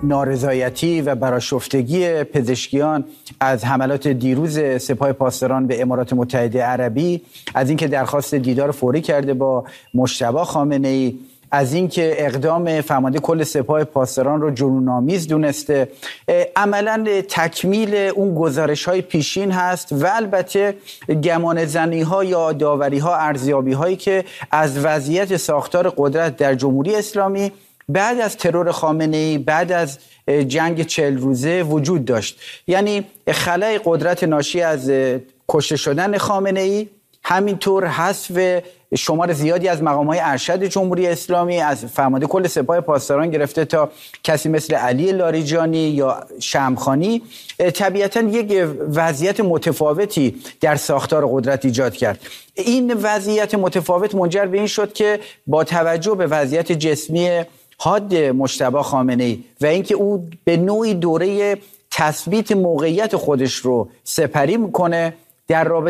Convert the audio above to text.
نارضایتی و برآشفتگی پزشکیان از حملات دیروز سپاه پاسداران به امارات متحده عربی، از اینکه درخواست دیدار فوری کرده با مجتبی خامنه‌ای، از اینکه اقدام فرمانده کل سپاه پاسداران رو جنون‌آمیز دونسته، عملاً تکمیل اون گزارش‌های پیشین هست و البته گمانه‌زنی‌ها یا داوری‌ها، ارزیابی‌هایی که از وضعیت ساختار قدرت در جمهوری اسلامی بعد از ترور خامنه‌ای، بعد از جنگ 40 روزه وجود داشت. یعنی خلأ قدرت ناشی از کشته شدن خامنه‌ای، همینطور حذف شمار زیادی از مقام‌های ارشد جمهوری اسلامی، از فرمانده کل سپاه پاسداران گرفته تا کسی مثل علی لاریجانی یا شمخانی، طبیعتاً یک وضعیت متفاوتی در ساختار قدرت ایجاد کرد. این وضعیت متفاوت منجر به این شد که با توجه به وضعیت جسمی حاد مجتبی خامنه‌ای و اینکه او به نوعی دوره تثبیت موقعیت خودش رو سپری میکنه، در رابطه